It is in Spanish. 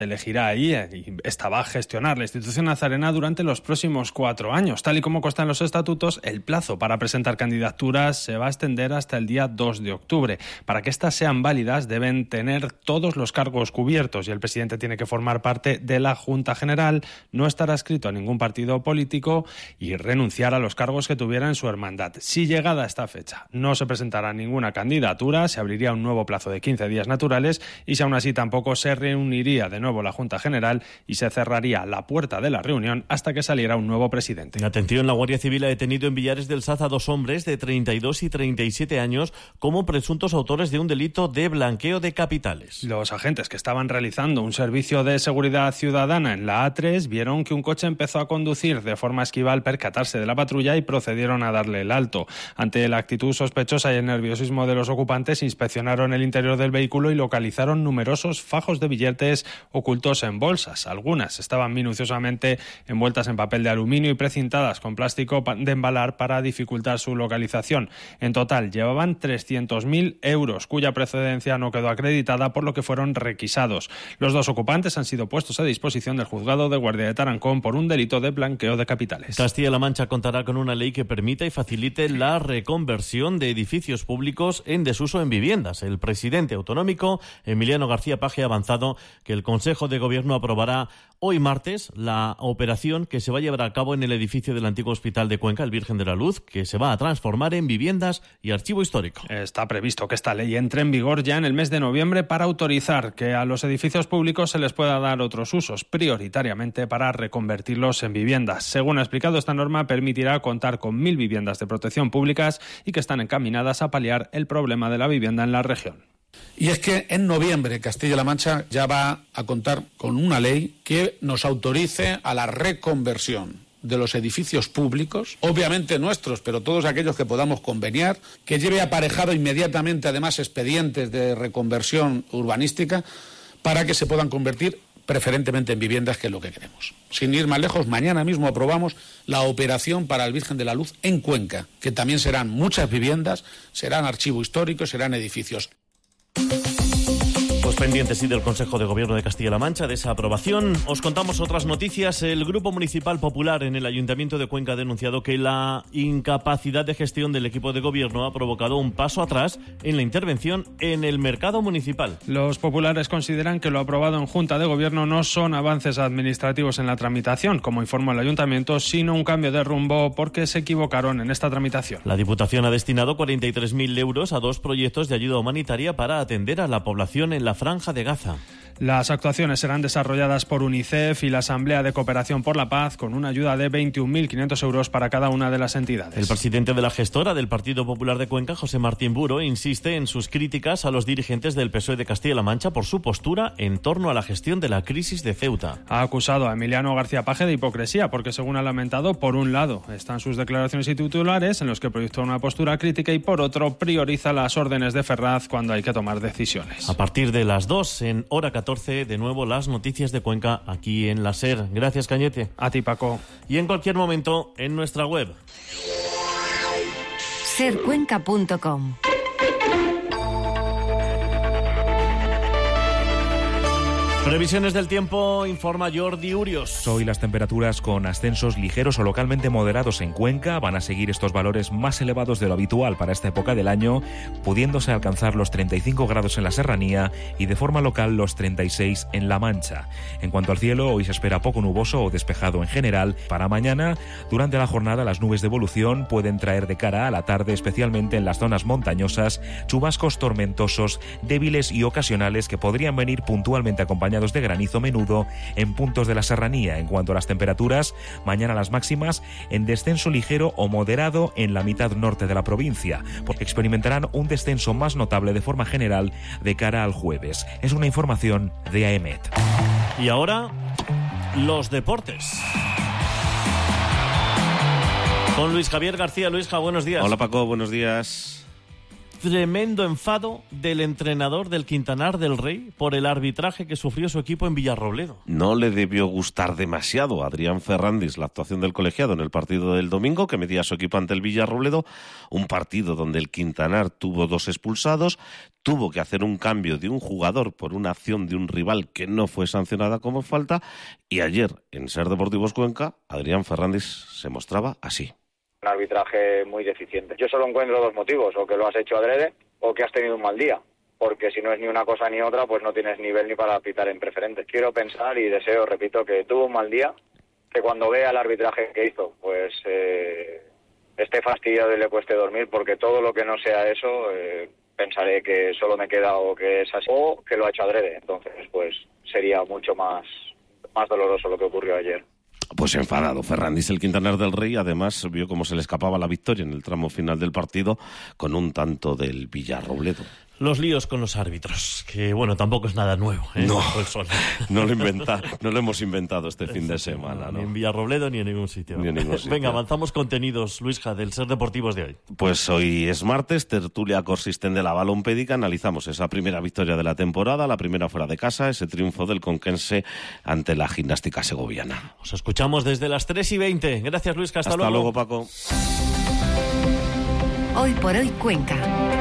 elegirá ahí y esta va a gestionar la institución nazarena durante los próximos 4 años. Tal y como consta en los estatutos, el plazo para presentar candidaturas se va a extender hasta el día 2 de octubre. Para que éstas sean válidas deben tener todos los cargos cubiertos y el presidente tiene que formar parte de la Junta General, no estar adscrito a ningún partido político y renunciar a los cargos que tuviera en su hermandad. Si llegada esta fecha no se presentará ninguna candidatura, se abriría un nuevo plazo de 15 días naturales y si aún así tampoco se reuniría de nuevo la Junta General y se cerraría la puerta de la reunión hasta que saliera un nuevo presidente. Atención, la Guardia Civil ha detenido en Villares del Saz a 2 hombres de 32 y 37 años como presuntos autores de un delito de blanqueo de capitales. Los agentes que estaban realizando un servicio de seguridad ciudadana en la A3 vieron que un coche empezó a conducir de forma esquiva al percatarse de la patrulla y procedieron a darle el alto. Ante la actitud sospechosa y el nerviosismo de los ocupantes, inspeccionaron el interior del vehículo y localizaron numerosos fajos de billetes ocultos en bolsas. Algunas estaban minuciosamente envueltas en papel de aluminio y precintadas con plástico de embalar para dificultar su localización. En total llevaban 300.000 euros, cuya procedencia no quedó acreditada, por lo que fueron requisados. Los 2 ocupantes han sido puestos a disposición del juzgado de guardia de Tarancón por un delito de blanqueo de capitales. Castilla-La Mancha contará con una ley que permita y facilite la reconversión de edificios públicos en desuso en viviendas. El presidente autonómico, Emiliano García Paje, ha avanzado que el Consejo de Gobierno aprobará hoy martes la operación que se va a llevar a cabo en el edificio del antiguo Hospital de Cuenca, el Virgen de la Luz, que se va a transformar en viviendas y archivo histórico. Está previsto que esta ley entre en vigor ya en el mes de noviembre para autorizar que a los edificios públicos se les pueda dar otros usos, prioritariamente para reconvertirlos en viviendas. Según ha explicado, esta norma permitirá contar con 1.000 viviendas de protección públicas y que están encaminadas a paliar el problema de la vivienda en la región. Y es que en noviembre Castilla-La Mancha ya va a contar con una ley que nos autorice a la reconversión de los edificios públicos, obviamente nuestros, pero todos aquellos que podamos conveniar, que lleve aparejado inmediatamente además expedientes de reconversión urbanística para que se puedan convertir preferentemente en viviendas, que es lo que queremos. Sin ir más lejos, mañana mismo aprobamos la operación para el Virgen de la Luz en Cuenca, que también serán muchas viviendas, serán archivo histórico, serán edificios. Pues pendientes sí del Consejo de Gobierno de Castilla-La Mancha, de esa aprobación. Os contamos otras noticias. El Grupo Municipal Popular en el Ayuntamiento de Cuenca ha denunciado que la incapacidad de gestión del equipo de gobierno ha provocado un paso atrás en la intervención en el mercado municipal. Los populares consideran que lo aprobado en Junta de Gobierno no son avances administrativos en la tramitación, como informó el Ayuntamiento, sino un cambio de rumbo porque se equivocaron en esta tramitación. La Diputación ha destinado 43.000 euros a 2 proyectos de ayuda humanitaria para atender a la población en la Franja de Gaza. Las actuaciones serán desarrolladas por UNICEF y la Asamblea de Cooperación por la Paz, con una ayuda de 21.500 euros para cada una de las entidades. El presidente de la gestora del Partido Popular de Cuenca, José Martín Buro, insiste en sus críticas a los dirigentes del PSOE de Castilla-La Mancha por su postura en torno a la gestión de la crisis de Ceuta. Ha acusado a Emiliano García Paje de hipocresía porque, según ha lamentado, por un lado están sus declaraciones y titulares en los que proyecta una postura crítica y por otro prioriza las órdenes de Ferraz cuando hay que tomar decisiones. A partir de las 2 en hora 14, de nuevo las noticias de Cuenca aquí en la SER. Gracias, Cañete. A ti, Paco. Y en cualquier momento en nuestra web. sercuenca.com. Previsiones del tiempo, informa Jordi Urios. Hoy las temperaturas con ascensos ligeros o localmente moderados en Cuenca van a seguir estos valores más elevados de lo habitual para esta época del año, pudiéndose alcanzar los 35 grados en la serranía y de forma local los 36 en La Mancha. En cuanto al cielo, hoy se espera poco nuboso o despejado en general. Para mañana, durante la jornada, las nubes de evolución pueden traer de cara a la tarde, especialmente en las zonas montañosas, chubascos tormentosos, débiles y ocasionales que podrían venir puntualmente acompañados de granizo menudo en puntos de la serranía. En cuanto a las temperaturas, mañana las máximas en descenso ligero o moderado en la mitad norte de la provincia, porque experimentarán un descenso más notable de forma general de cara al jueves. Es una información de AEMET. Y ahora, los deportes. Con Luis Javier García. Luisja, buenos días. Hola, Paco, buenos días. tremendo enfado del entrenador del Quintanar del Rey por el arbitraje que sufrió su equipo en Villarrobledo. No le debió gustar demasiado a Adrián Ferrandis la actuación del colegiado en el partido del domingo que medía su equipo ante el Villarrobledo, un partido donde el Quintanar tuvo 2 expulsados, tuvo que hacer un cambio de un jugador por una acción de un rival que no fue sancionada como falta, y ayer en Ser Deportivos Cuenca Adrián Ferrandis se mostraba así. Un arbitraje muy deficiente. Yo solo encuentro 2 motivos, o que lo has hecho adrede o que has tenido un mal día, porque si no es ni una cosa ni otra, pues no tienes nivel ni para pitar en preferente. Quiero pensar y deseo, repito, que tuvo un mal día, que cuando vea el arbitraje que hizo, pues esté fastidiado y le cueste dormir, porque todo lo que no sea eso, pensaré que solo me queda o que es así, o que lo ha hecho adrede. Entonces, pues sería mucho más doloroso lo que ocurrió ayer. Pues enfadado. Ferrandis, el Quintanar del Rey, además vio cómo se le escapaba la victoria en el tramo final del partido con un tanto del Villarrobledo. Los líos con los árbitros, que bueno, tampoco es nada nuevo. No lo hemos inventado este fin de semana. ¿No? Ni en Villarrobledo ni en ningún sitio. Venga, avanzamos contenidos, Luisja, del Ser Deportivos de hoy. Pues hoy es martes, tertulia consistente de la Balompédica. Analizamos esa primera victoria de la temporada, la primera fuera de casa, ese triunfo del Conquense ante la Gimnástica Segoviana. Os escuchamos desde las 3:20. Gracias, Luisja. Hasta luego. Hasta luego, Paco. Hoy por hoy, Cuenca.